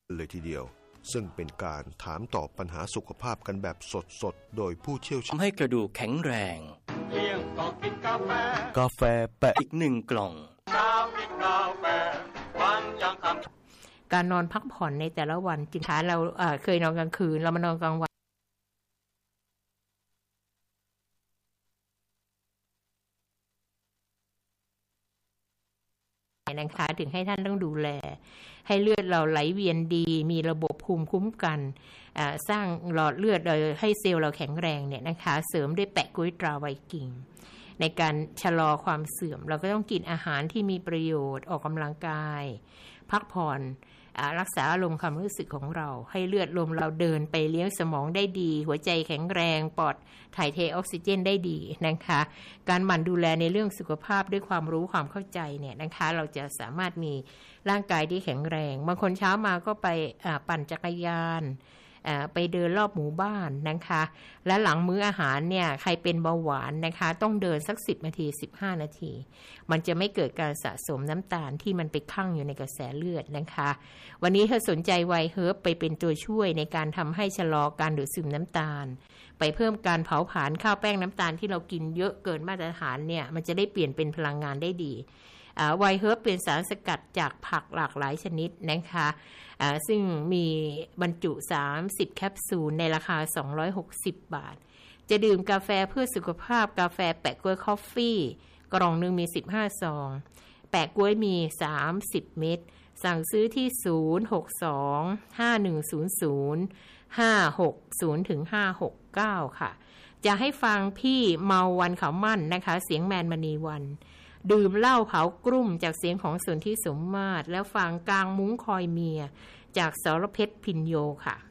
เลยทีเดียวซึ่งเป็นการถามตอบปัญหาสุขภาพกันแบบสดๆโดยผู้เชี่ยวชาญทำให้กระดูกแข็งแรงกาแฟแปะอีก1 กล่องการนอนพักผ่อนในแต่ละวันจริงๆเราเคยนอนกลางคืนเรามานอนกลางวันนะคะถึงให้ท่านต้องดูแลให้เลือดเราไหลเวียนดีมีระบบภูมิคุ้มกันสร้างหลอดเลือดโดยให้เซลล์เราแข็งแรงเนี่ยนะคะเสริมด้วยแปะก๊วยตราไวกิ้งในการชะลอความเสื่อมเราก็ต้องกินอาหารที่มีประโยชน์ออกกำลังกายพักผ่อนรักษาอารมณ์ความรู้สึกของเราให้เลือดลมเราเดินไปเลี้ยงสมองได้ดีหัวใจแข็งแรงปอดถ่ายเทออกซิเจนได้ดีนะคะการหมั่นดูแลในเรื่องสุขภาพด้วยความรู้ความเข้าใจเนี่ยนะคะเราจะสามารถมีร่างกายที่แข็งแรงบางคนเช้ามาก็ไปปั่นจักรยานไปเดินรอบหมู่บ้านนะคะและหลังมื้ออาหารเนี่ยใครเป็นเบาหวานนะคะต้องเดินสัก10 นาที15 นาทีมันจะไม่เกิดการสะสมน้ำตาลที่มันไปคั่งอยู่ในกระแสเลือดนะคะวันนี้ถ้าสนใจไวเฮิร์บไปเป็นตัวช่วยในการทำให้ชะลอการดูดซึมน้ำตาลไปเพิ่มการเผาผลาญข้าวแป้งน้ำตาลที่เรากินเยอะเกินมาตรฐานเนี่ยมันจะได้เปลี่ยนเป็นพลังงานได้ดีไวเฮิร์บเป็นสารสกัดจากผักหลากหลายชนิดนะคะซึ่งมีบรรจุ30แคปซูลในราคา260 บาทจะดื่มกาแฟเพื่อสุขภาพกาแฟแปะก๊วยคอฟฟี่กล่องนึงมี15 ซองแปะก๊วยมี30 เม็ดสั่งซื้อที่062-5100-560-569 ค่ะจะให้ฟังพี่เมาวันเขามั่นนะคะเสียงแมนมณีวันดื่มเหล้าเผากรุ่มจากเสียงของสนธิสมมาตรแล้วฟังกลางมุ้งคอยเมียจากสรเพชรพินโยค่ะ